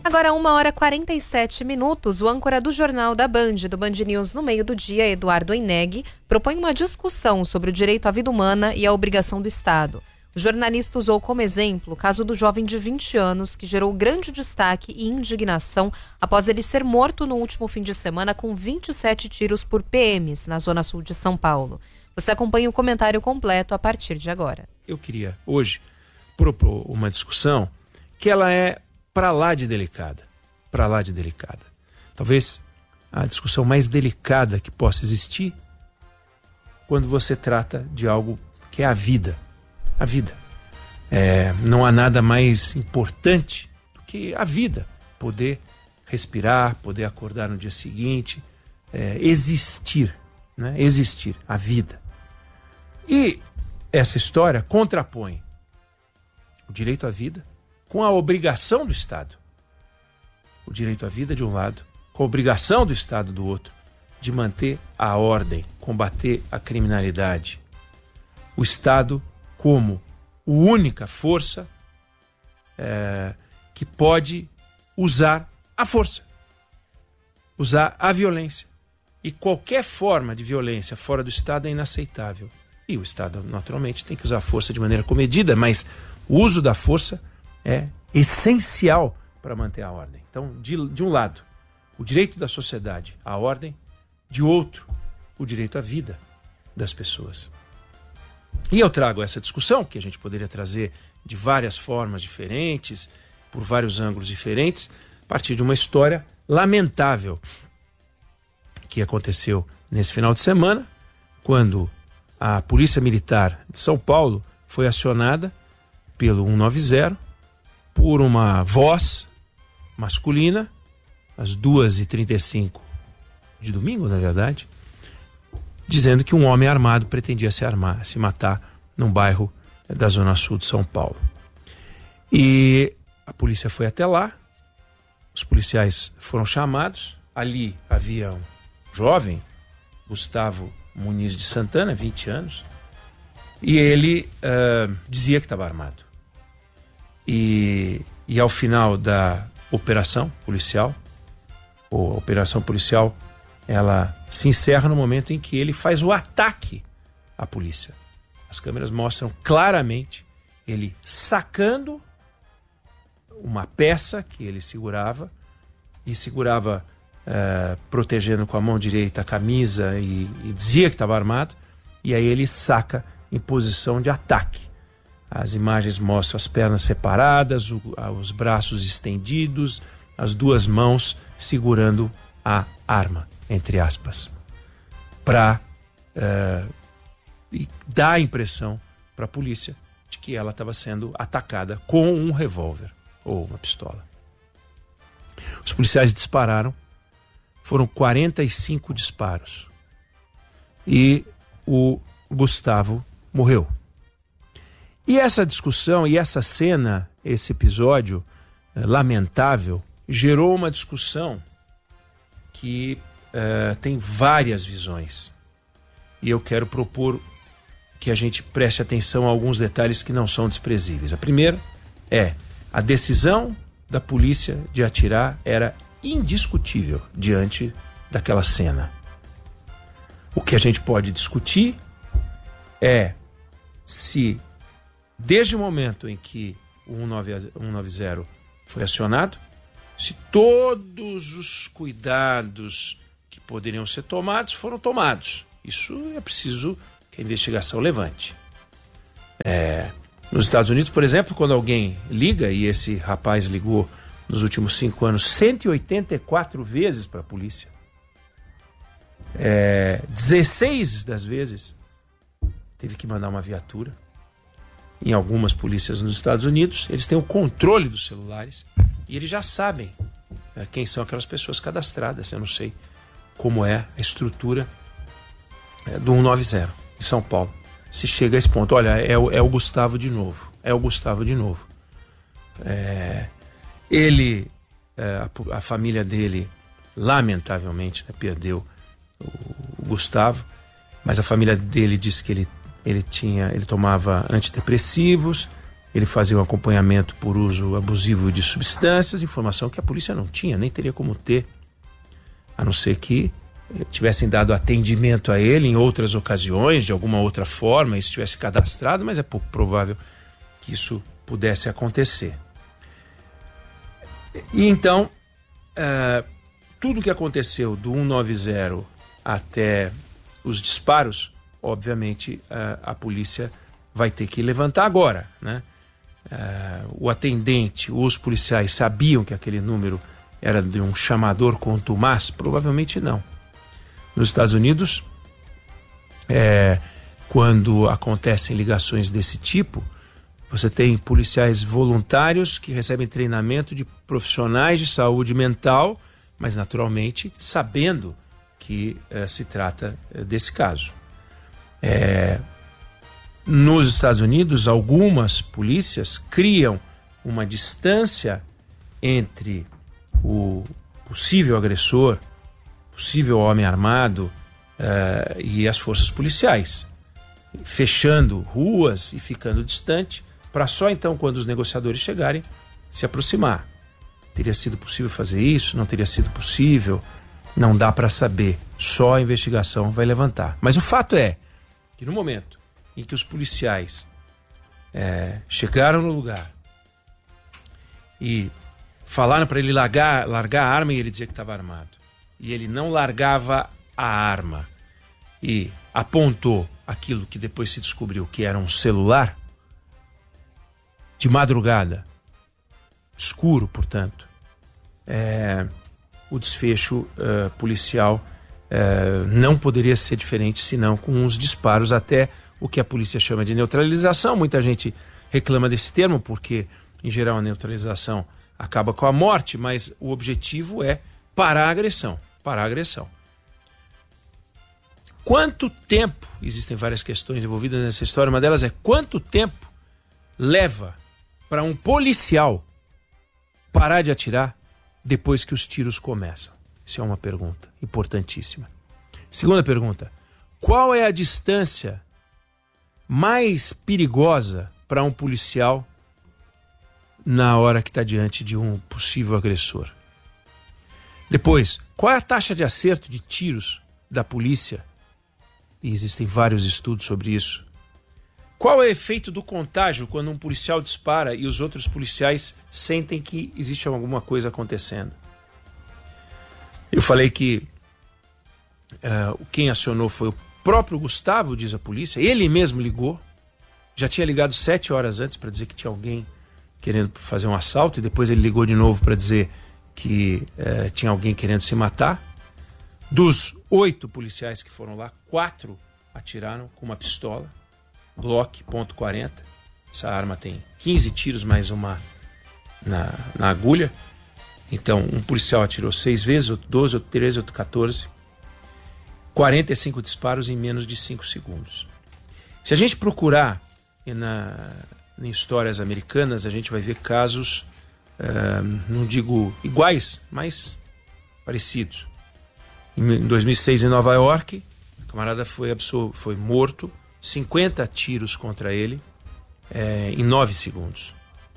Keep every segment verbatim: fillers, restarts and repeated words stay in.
Agora, uma hora e quarenta e sete minutos, o âncora do Jornal da Band, do Band News no meio do dia, Eduardo Eneg, propõe uma discussão sobre o direito à vida humana e a obrigação do Estado. O jornalista usou como exemplo o caso do jovem de vinte anos que gerou grande destaque e indignação após ele ser morto no último fim de semana com vinte e sete tiros por P Ms na zona sul de São Paulo. Você acompanha o comentário completo a partir de agora. Eu queria hoje propor uma discussão que ela é para lá de delicada, para lá de delicada. Talvez a discussão mais delicada que possa existir quando você trata de algo que é a vida. A vida. É, não há nada mais importante do que a vida. Poder respirar, poder acordar no dia seguinte, é, existir, né? Existir, a vida. E essa história contrapõe o direito à vida com a obrigação do Estado. O direito à vida de um lado, com a obrigação do Estado do outro, de manter a ordem, combater a criminalidade. O Estado como a única força é, que pode usar a força, usar a violência. E qualquer forma de violência fora do Estado é inaceitável. E o Estado, naturalmente, tem que usar a força de maneira comedida, mas o uso da força é essencial para manter a ordem. Então, de, de um lado, o direito da sociedade à ordem, de outro, o direito à vida das pessoas. E eu trago essa discussão, que a gente poderia trazer de várias formas diferentes, por vários ângulos diferentes, a partir de uma história lamentável que aconteceu nesse final de semana, quando a Polícia Militar de São Paulo foi acionada pelo cento e noventa por uma voz masculina, às duas e trinta e cinco de domingo, na verdade, dizendo que um homem armado pretendia se armar, se matar num bairro da zona sul de São Paulo. E a polícia foi até lá, os policiais foram chamados, ali havia um jovem, Gustavo Muniz de Santana, vinte anos, e ele uh, dizia que estava armado. E, e ao final da operação policial, ou a operação policial, ela se encerra no momento em que ele faz o ataque à polícia. As câmeras mostram claramente ele sacando uma peça que ele segurava, e segurava uh, protegendo com a mão direita a camisa e, e dizia que estava armado, e aí ele saca em posição de ataque. As imagens mostram as pernas separadas, o, os braços estendidos, as duas mãos segurando a arma, entre aspas, para uh, dar a impressão para a polícia de que ela estava sendo atacada com um revólver ou uma pistola. Os policiais dispararam, foram quarenta e cinco disparos e o Gustavo morreu. E essa discussão e essa cena, esse episódio eh, lamentável, gerou uma discussão que eh, tem várias visões. E eu quero propor que a gente preste atenção a alguns detalhes que não são desprezíveis. A primeira é a decisão da polícia de atirar era indiscutível diante daquela cena. O que a gente pode discutir é se, desde o momento em que o cento e noventa foi acionado, se todos os cuidados que poderiam ser tomados foram tomados. Isso é preciso que a investigação levante. É, nos Estados Unidos, por exemplo, quando alguém liga, e esse rapaz ligou nos últimos cinco anos cento e oitenta e quatro vezes para a polícia, é, dezesseis das vezes teve que mandar uma viatura. Em algumas polícias nos Estados Unidos, eles têm o controle dos celulares e eles já sabem é, quem são aquelas pessoas cadastradas. Eu não sei como é a estrutura é, do cento e noventa em São Paulo. Se chega a esse ponto, olha, é o, é o Gustavo de novo. É o Gustavo de novo. É, ele, é, a, a família dele, lamentavelmente, né, perdeu o, o Gustavo, mas a família dele disse que ele Ele tinha, ele tomava antidepressivos, ele fazia um acompanhamento por uso abusivo de substâncias, informação que a polícia não tinha, nem teria como ter, a não ser que tivessem dado atendimento a ele em outras ocasiões, de alguma outra forma, e estivesse cadastrado, mas é pouco provável que isso pudesse acontecer. E então, uh, tudo que aconteceu do cento e noventa até os disparos, obviamente uh, a polícia vai ter que levantar agora, né? Uh, o atendente, os policiais sabiam que aquele número era de um chamador contumaz? Provavelmente não. Nos Estados Unidos, é, quando acontecem ligações desse tipo, você tem policiais voluntários que recebem treinamento de profissionais de saúde mental, mas naturalmente sabendo que é, se trata é, desse caso. É, nos Estados Unidos, algumas polícias criam uma distância entre o possível agressor, possível homem armado uh, e as forças policiais, fechando ruas e ficando distante, para só então, quando os negociadores chegarem, se aproximar. Teria sido possível fazer isso? Não teria sido possível? Não dá para saber, só a investigação vai levantar. Mas o fato é que no momento em que os policiais é, chegaram no lugar e falaram para ele largar, largar a arma, e ele dizia que estava armado, e ele não largava a arma e apontou aquilo que depois se descobriu que era um celular, de madrugada, escuro, portanto, é, o desfecho uh, policial uh, não poderia ser diferente senão com uns disparos, até o que a polícia chama de neutralização. Muita gente reclama desse termo porque, em geral, a neutralização acaba com a morte, mas o objetivo é parar a agressão. Parar a agressão. Quanto tempo, existem várias questões envolvidas nessa história, uma delas é quanto tempo leva para um policial parar de atirar depois que os tiros começam? Isso é uma pergunta importantíssima. Segunda pergunta, qual é a distância mais perigosa para um policial na hora que está diante de um possível agressor? Depois, qual é a taxa de acerto de tiros da polícia? E existem vários estudos sobre isso. Qual é o efeito do contágio quando um policial dispara e os outros policiais sentem que existe alguma coisa acontecendo? Eu falei que uh, quem acionou foi o próprio Gustavo, diz a polícia. Ele mesmo ligou. Já tinha ligado sete horas antes para dizer que tinha alguém querendo fazer um assalto, e depois ele ligou de novo para dizer que uh, tinha alguém querendo se matar. Dos oito policiais que foram lá, quatro atiraram com uma pistola Glock ponto quarenta. Essa arma tem quinze tiros mais uma na, na agulha. Então, um policial atirou seis vezes, outro doze, outro treze, outro quatorze. quarenta e cinco disparos em menos de cinco segundos. Se a gente procurar na, em histórias americanas, a gente vai ver casos, uh, não digo iguais, mas parecidos. Em dois mil e seis, em Nova York, o camarada foi, absor- foi morto, cinquenta tiros contra ele é, em nove segundos.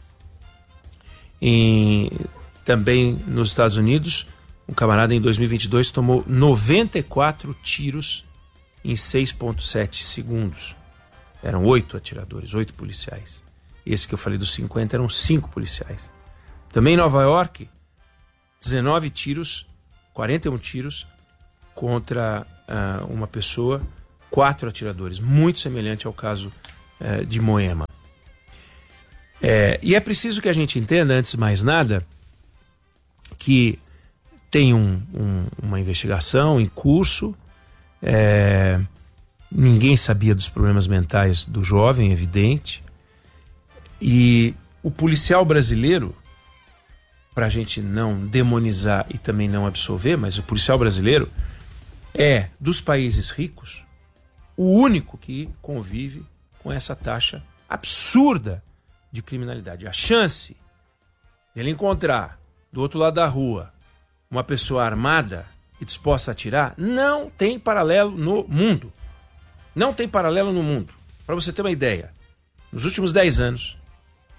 Em, também nos Estados Unidos, um camarada em dois mil e vinte e dois tomou noventa e quatro tiros em seis vírgula sete segundos. Eram oito atiradores, oito policiais. Esse que eu falei dos cinquenta eram cinco policiais. Também em Nova York, dezenove tiros, quarenta e um tiros contra uh, uma pessoa, quatro atiradores, muito semelhante ao caso uh, de Moema. É, e é preciso que a gente entenda, antes de mais nada, que tem um, um, uma investigação em curso, é, ninguém sabia dos problemas mentais do jovem, evidente, e o policial brasileiro, para a gente não demonizar e também não absolver, mas o policial brasileiro é, dos países ricos, o único que convive com essa taxa absurda de criminalidade. A chance de ele encontrar do outro lado da rua uma pessoa armada e disposta a atirar não tem paralelo no mundo. Não tem paralelo no mundo. Para você ter uma ideia, nos últimos dez anos,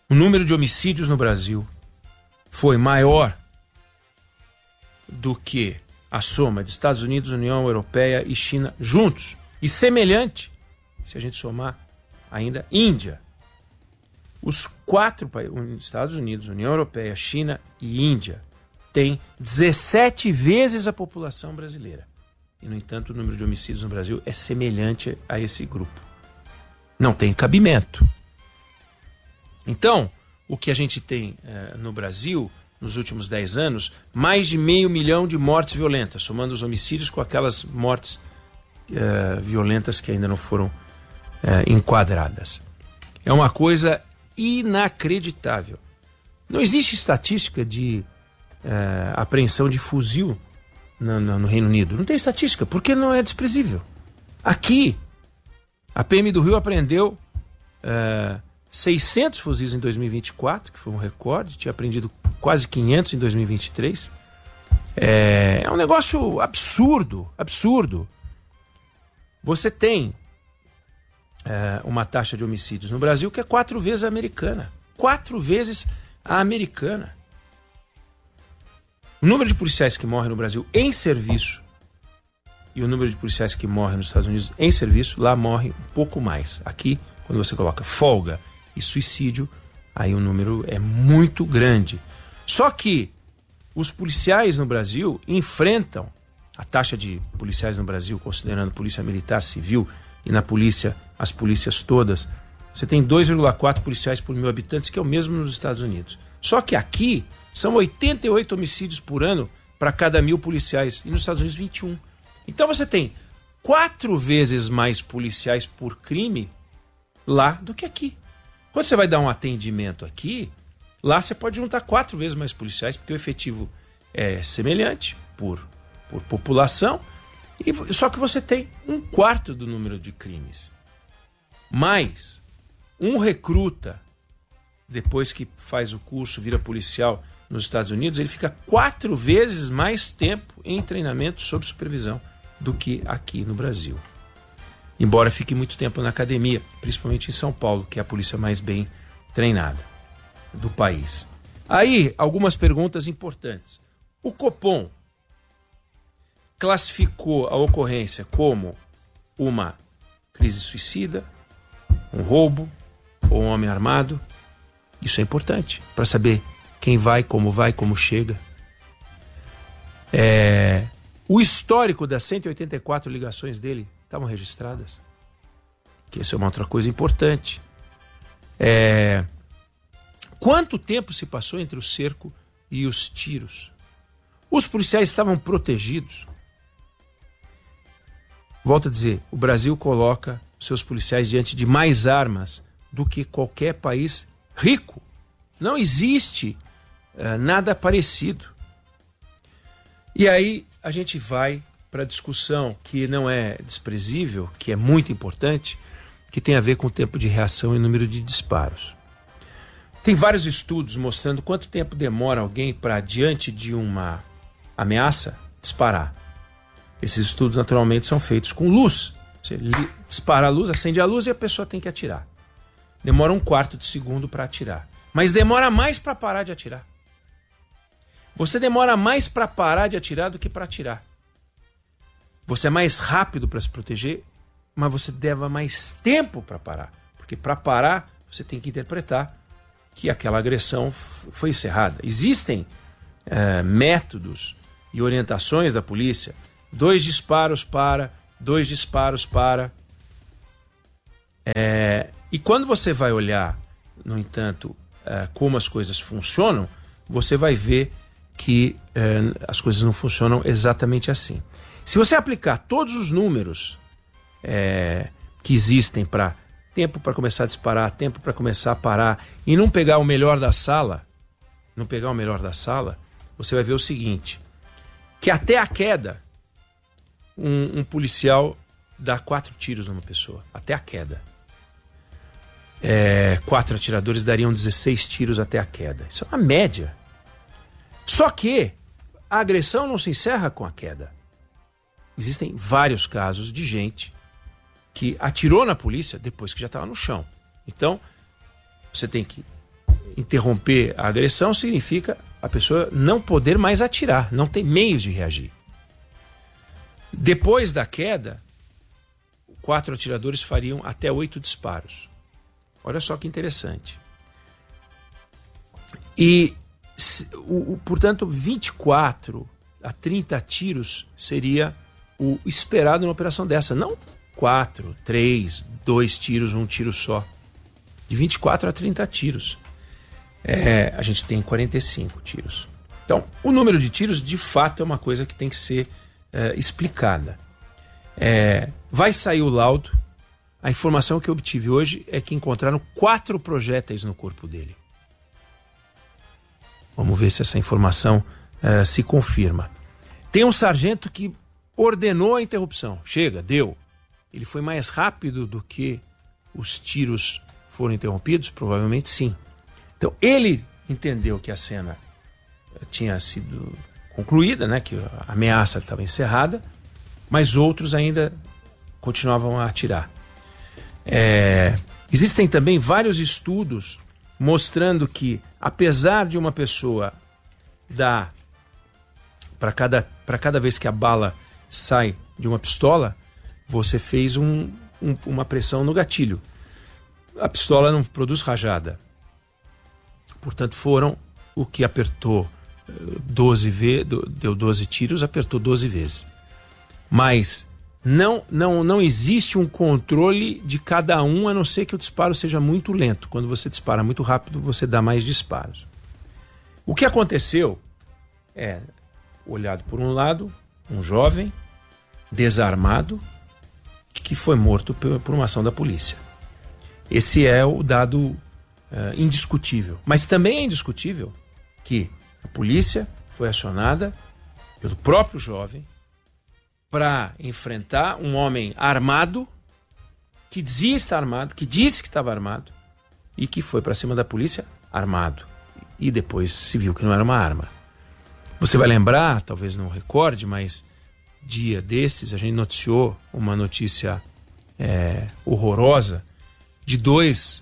o número de homicídios no Brasil foi maior do que a soma de Estados Unidos, União Europeia e China juntos. E semelhante, se a gente somar ainda, Índia. Os quatro países, Estados Unidos, União Europeia, China e Índia, têm dezessete vezes a população brasileira. E, no entanto, o número de homicídios no Brasil é semelhante a esse grupo. Não tem cabimento. Então, o que a gente tem eh, no Brasil, nos últimos dez anos, mais de meio milhão de mortes violentas, somando os homicídios com aquelas mortes eh, violentas que ainda não foram eh, enquadradas. É uma coisa inacreditável. Não existe estatística de eh, apreensão de fuzil no, no, no Reino Unido. Não tem estatística, porque não é desprezível. Aqui, a P M do Rio apreendeu uh, seiscentos fuzis em dois mil e vinte e quatro, que foi um recorde, tinha apreendido quase quinhentos em dois mil e vinte e três. É, é um negócio absurdo, absurdo. Você tem uh, uma taxa de homicídios no Brasil que é quatro vezes a americana. Quatro vezes a americana. O número de policiais que morrem no Brasil em serviço e o número de policiais que morrem nos Estados Unidos em serviço, lá morre um pouco mais. Aqui, quando você coloca folga e suicídio, aí o número é muito grande. Só que os policiais no Brasil enfrentam a taxa de policiais no Brasil, considerando polícia militar, civil e na polícia, as polícias todas, você tem dois vírgula quatro policiais por mil habitantes, que é o mesmo nos Estados Unidos. Só que aqui são oitenta e oito homicídios por ano para cada mil policiais, e nos Estados Unidos vinte e um. Então você tem quatro vezes mais policiais por crime lá do que aqui. Quando você vai dar um atendimento aqui, lá você pode juntar quatro vezes mais policiais, porque o efetivo é semelhante por, por população, e, só que você tem um quarto do número de crimes. Mas um recruta, depois que faz o curso, vira policial nos Estados Unidos, ele fica quatro vezes mais tempo em treinamento sob supervisão do que aqui no Brasil. Embora fique muito tempo na academia, principalmente em São Paulo, que é a polícia mais bem treinada do país. Aí, algumas perguntas importantes. O Copom classificou a ocorrência como uma crise suicida, um roubo ou um homem armado. Isso é importante para saber quem vai, como vai, como chega. É... O histórico das cento e oitenta e quatro ligações dele estavam registradas. Que isso é uma outra coisa importante. É... Quanto tempo se passou entre o cerco e os tiros? Os policiais estavam protegidos. Volto a dizer, o Brasil coloca seus policiais diante de mais armas do que qualquer país rico. Não existe uh, nada parecido. E aí a gente vai para a discussão que não é desprezível, que é muito importante, que tem a ver com o tempo de reação e número de disparos. Tem vários estudos mostrando quanto tempo demora alguém para, diante de uma ameaça, disparar. Esses estudos naturalmente são feitos com luz. Você dispara a luz, acende a luz e a pessoa tem que atirar. Demora um quarto de segundo para atirar. Mas demora mais para parar de atirar. Você demora mais para parar de atirar do que para atirar. Você é mais rápido para se proteger, mas você leva mais tempo para parar. Porque para parar, você tem que interpretar que aquela agressão foi encerrada. Existem é, métodos e orientações da polícia. Dois disparos para, dois disparos para. É, e quando você vai olhar, no entanto, é, como as coisas funcionam, você vai ver que é, as coisas não funcionam exatamente assim. Se você aplicar todos os números é, que existem para tempo para começar a disparar, tempo para começar a parar, e não pegar o melhor da sala, não pegar o melhor da sala, você vai ver o seguinte, que até a queda, um, um policial dá quatro tiros numa pessoa, até a queda. É, quatro atiradores dariam dezesseis tiros até a queda. Isso é uma média. Só que a agressão não se encerra com a queda. Existem vários casos de gente que atirou na polícia depois que já estava no chão. Então, você tem que interromper a agressão significa a pessoa não poder mais atirar, não tem meios de reagir. Depois da queda, quatro atiradores fariam até oito disparos. Olha só que interessante. E, o, o, portanto, vinte e quatro a trinta tiros seria o esperado numa operação dessa. Não quatro, três, dois tiros, um tiro só. De vinte e quatro a trinta tiros. É, a gente tem quarenta e cinco tiros. Então, o número de tiros, de fato, é uma coisa que tem que ser é, explicada. É, vai sair o laudo. A informação que eu obtive hoje é que encontraram quatro projéteis no corpo dele. Vamos ver se essa informação uh, se confirma. Tem um sargento que ordenou a interrupção. Chega, deu. Ele foi mais rápido do que os tiros foram interrompidos? Provavelmente sim. Então ele entendeu que a cena tinha sido concluída, né, que a ameaça estava encerrada, mas outros ainda continuavam a atirar. É, existem também vários estudos mostrando que, apesar de uma pessoa dar, para cada, para cada vez que a bala sai de uma pistola, você fez um, um, uma pressão no gatilho. A pistola não produz rajada. Portanto, foram o que apertou doze vezes, deu doze tiros, apertou doze vezes. Mas não, não, não existe um controle de cada um, a não ser que o disparo seja muito lento. Quando você dispara muito rápido, você dá mais disparos. O que aconteceu é, olhado por um lado, um jovem desarmado que foi morto por uma ação da polícia. Esse é o dado uh, indiscutível. Mas também é indiscutível que a polícia foi acionada pelo próprio jovem para enfrentar um homem armado, que dizia estar armado, que disse que estava armado, e que foi para cima da polícia armado. E depois se viu que não era uma arma. Você vai lembrar, talvez não recorde, mas dia desses a gente noticiou uma notícia é, horrorosa de dois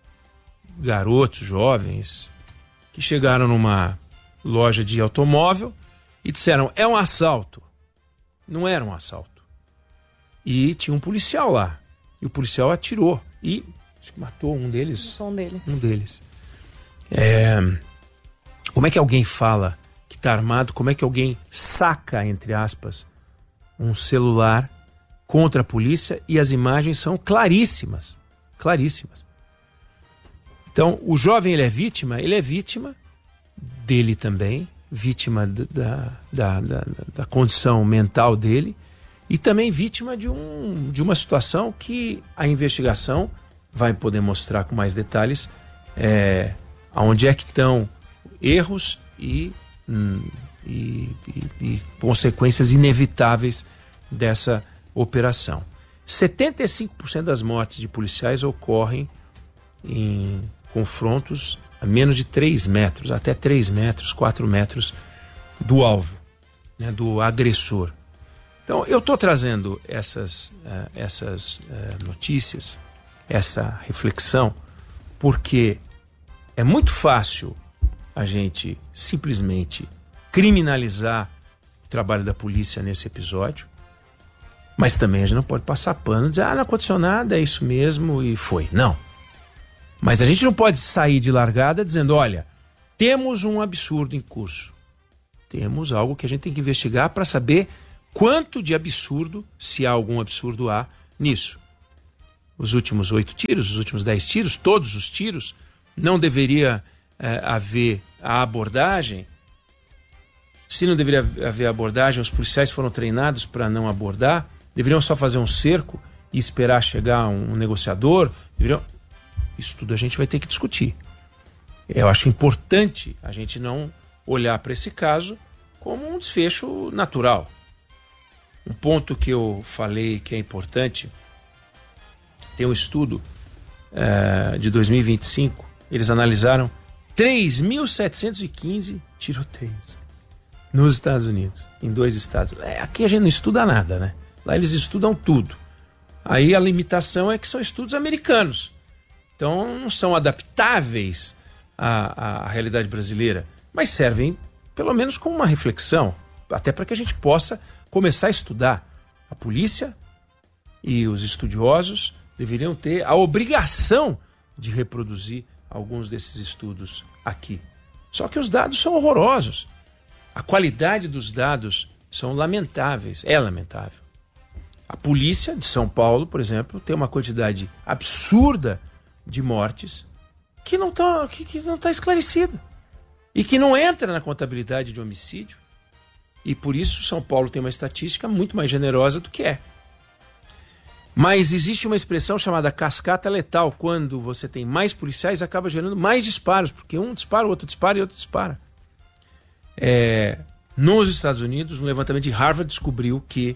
garotos jovens que chegaram numa loja de automóvel e disseram, é um assalto. Não era um assalto. E tinha um policial lá. E o policial atirou. E acho que matou um deles. Um deles. Um deles. É... Como é que alguém fala que está armado? Como é que alguém saca, entre aspas, um celular contra a polícia? E as imagens são claríssimas. Claríssimas. Então, o jovem, ele é vítima? Ele é vítima dele também. Vítima da, da, da, da condição mental dele e também vítima de, um, de uma situação que a investigação vai poder mostrar com mais detalhes é, onde é que estão erros e, e, e, e consequências inevitáveis dessa operação. setenta e cinco por cento das mortes de policiais ocorrem em confrontos a menos de três metros, até três metros, quatro metros do alvo, né, do agressor. Então, eu estou trazendo essas, uh, essas uh, notícias, essa reflexão, porque é muito fácil a gente simplesmente criminalizar o trabalho da polícia nesse episódio, mas também a gente não pode passar pano e dizer, ah, não aconteceu nada, é isso mesmo e foi. Não. Mas a gente não pode sair de largada dizendo, olha, temos um absurdo em curso. Temos algo que a gente tem que investigar para saber quanto de absurdo, se há algum absurdo há nisso. Os últimos oito tiros, os últimos dez tiros, todos os tiros, não deveria é, haver a abordagem. Se não deveria haver abordagem, os policiais foram treinados para não abordar, deveriam só fazer um cerco e esperar chegar um negociador, deveriam... Isso tudo a gente vai ter que discutir. Eu acho importante a gente não olhar para esse caso como um desfecho natural. Um ponto que eu falei que é importante, tem um estudo uh, de dois mil e vinte e cinco, eles analisaram três mil setecentos e quinze tiroteios nos Estados Unidos, em dois estados. É, aqui a gente não estuda nada, né? Lá eles estudam tudo. Aí a limitação é que são estudos americanos. Então não são adaptáveis a, a realidade brasileira, mas servem pelo menos como uma reflexão, até para que a gente possa começar a estudar. A polícia e os estudiosos deveriam ter a obrigação de reproduzir alguns desses estudos aqui. Só que os dados são horrorosos. A qualidade dos dados são lamentáveis, é lamentável. A polícia de São Paulo, por exemplo, tem uma quantidade absurda de mortes que não está que, que não tá esclarecida e que não entra na contabilidade de homicídio. E por isso São Paulo tem uma estatística muito mais generosa do que é. Mas existe uma expressão chamada cascata letal. Quando você tem mais policiais, acaba gerando mais disparos, porque um dispara, o outro dispara e o outro dispara. É, nos Estados Unidos, um levantamento de Harvard descobriu que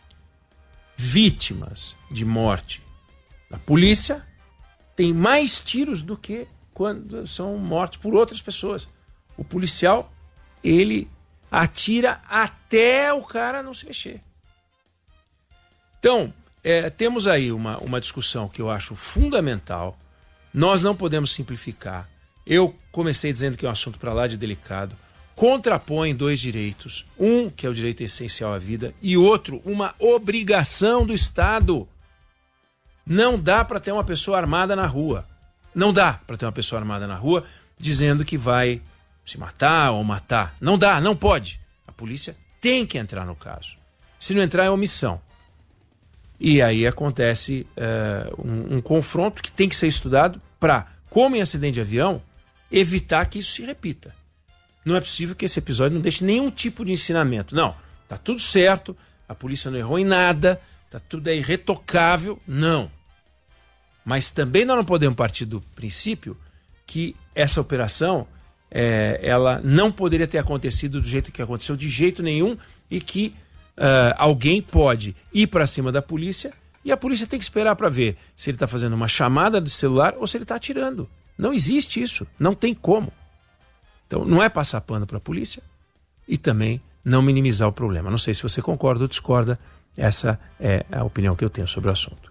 vítimas de morte da polícia têm mais tiros do que quando são mortos por outras pessoas. O policial, ele atira até o cara não se mexer. Então, é, temos aí uma, uma discussão que eu acho fundamental. Nós não podemos simplificar. Eu comecei dizendo que é um assunto para lá de delicado. Contrapõe dois direitos. Um, que é o direito essencial à vida, e outro, uma obrigação do Estado. Não dá para ter uma pessoa armada na rua. Não dá para ter uma pessoa armada na rua dizendo que vai se matar ou matar. Não dá, não pode. A polícia tem que entrar no caso. Se não entrar, é omissão. E aí acontece uh, um, um confronto que tem que ser estudado para, como em acidente de avião, evitar que isso se repita. Não é possível que esse episódio não deixe nenhum tipo de ensinamento. Não, tá tudo certo, a polícia não errou em nada, tá tudo aí irretocável. Não. Mas também nós não podemos partir do princípio que essa operação é, ela não poderia ter acontecido do jeito que aconteceu, de jeito nenhum, e que uh, alguém pode ir para cima da polícia e a polícia tem que esperar para ver se ele está fazendo uma chamada de celular ou se ele está atirando. Não existe isso, não tem como. Então não é passar pano para a polícia e também não minimizar o problema. Não sei se você concorda ou discorda, essa é a opinião que eu tenho sobre o assunto.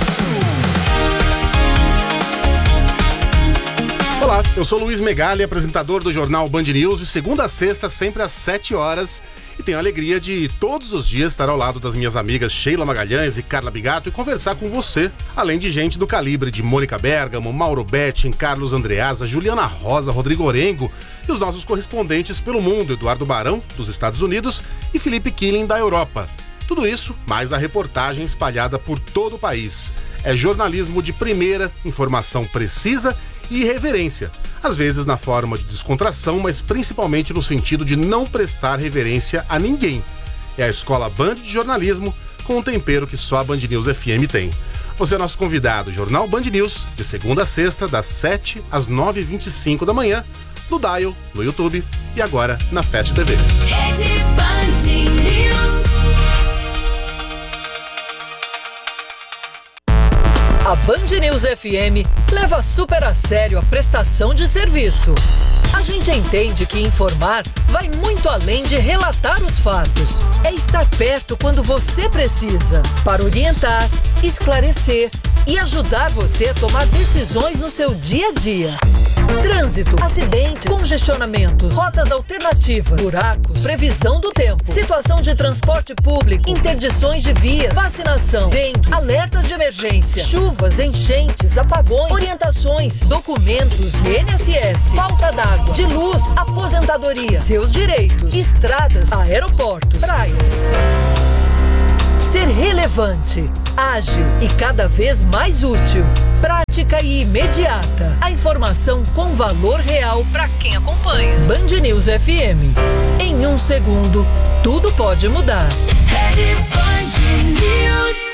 Olá, eu sou Luiz Megali, apresentador do jornal Band News, de segunda a sexta, sempre às sete horas, e tenho a alegria de todos os dias estar ao lado das minhas amigas Sheila Magalhães e Carla Bigato e conversar com você, além de gente do calibre de Mônica Bergamo, Mauro Betting, Carlos Andreasa, Juliana Rosa, Rodrigo Orengo e os nossos correspondentes pelo mundo, Eduardo Barão, dos Estados Unidos, e Felipe Killing, da Europa. Tudo isso, mais a reportagem espalhada por todo o país. É jornalismo de primeira, informação precisa e reverência. Às vezes na forma de descontração, mas principalmente no sentido de não prestar reverência a ninguém. É a Escola Band de Jornalismo, com um tempero que só a Band News F M tem. Você é nosso convidado, Jornal Band News, de segunda a sexta, das sete às nove e vinte e cinco da manhã, no Dial, no YouTube e agora na Fast T V. Rede Band News. A Band News F M leva super a sério a prestação de serviço. A gente entende que informar vai muito além de relatar os fatos. É estar perto quando você precisa, para orientar, esclarecer e ajudar você a tomar decisões no seu dia a dia. Trânsito, acidentes, congestionamentos, rotas alternativas, buracos, previsão do tempo, situação de transporte público, interdições de vias, vacinação, dengue, alertas de emergência, chuvas, enchentes, apagões, orientações, documentos, I N S S, falta d'água, de luz, aposentadoria, seus direitos, estradas, aeroportos, praias. Ser relevante, ágil e cada vez mais útil. Prática e imediata. A informação com valor real para quem acompanha. Band News F M. Em um segundo, tudo pode mudar. Rede Band News.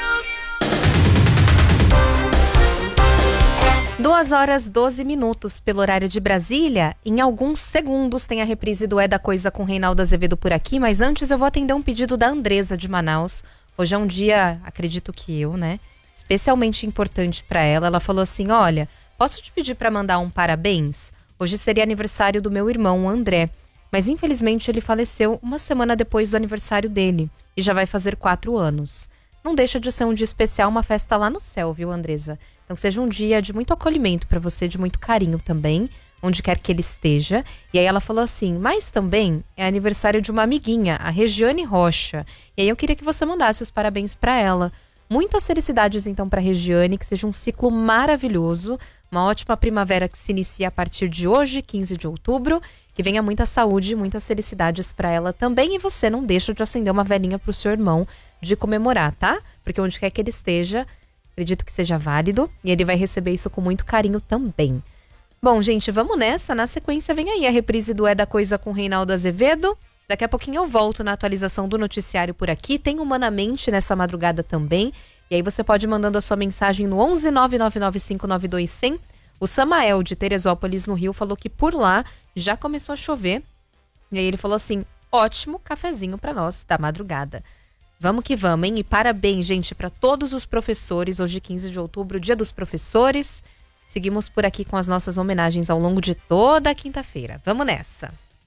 duas horas e doze minutos pelo horário de Brasília. Em alguns segundos tem a reprise do É da Coisa com Reinaldo Azevedo por aqui, mas antes eu vou atender um pedido da Andresa de Manaus. Hoje é um dia, acredito que eu, né, especialmente importante para ela. Ela falou assim: olha, posso te pedir para mandar um parabéns? Hoje seria aniversário do meu irmão, o André, mas infelizmente ele faleceu uma semana depois do aniversário dele e já vai fazer quatro anos. Não deixa de ser um dia especial, uma festa lá no céu, viu, Andresa? Então que seja um dia de muito acolhimento para você, de muito carinho também. onde quer que ele esteja. E aí ela falou assim, mas também é aniversário de uma amiguinha, a Regiane Rocha. E aí eu queria que você mandasse os parabéns para ela. Muitas felicidades então para Regiane, que seja um ciclo maravilhoso, uma ótima primavera que se inicia a partir de hoje, quinze de outubro, que venha muita saúde, muitas felicidades para ela também. E você não deixa de acender uma velinha pro seu irmão de comemorar, tá? Porque onde quer que ele esteja, acredito que seja válido e ele vai receber isso com muito carinho também. Bom, gente, vamos nessa. Na sequência vem aí a reprise do É da Coisa com Reinaldo Azevedo. Daqui a pouquinho eu volto na atualização do noticiário por aqui. Tem Humanamente nessa madrugada também. E aí você pode ir mandando a sua mensagem no onze nove nove nove cinco nove dois zero zero. O Samael, de Teresópolis, no Rio, falou que por lá já começou a chover. E aí ele falou assim, ótimo cafezinho para nós da madrugada. Vamos que vamos, hein? E parabéns, gente, para todos os professores. Hoje, quinze de outubro, Dia dos Professores. Seguimos por aqui com as nossas homenagens ao longo de toda a quinta-feira. Vamos nessa!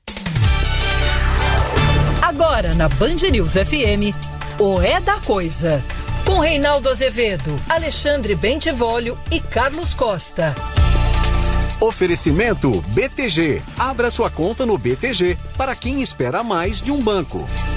Agora na Band News F M, o É da Coisa. Com Reinaldo Azevedo, Alexandre Bentivolio e Carlos Costa. Oferecimento B T G. Abra sua conta no B T G para quem espera mais de um banco.